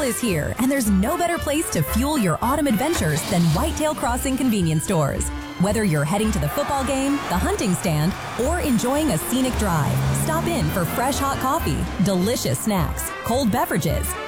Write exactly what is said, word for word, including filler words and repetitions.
is here, and there's no better place to fuel your autumn adventures than Whitetail Crossing convenience stores. Whether you're heading to the football game, the hunting stand, or enjoying a scenic drive, stop in for fresh hot coffee, delicious snacks, cold beverages,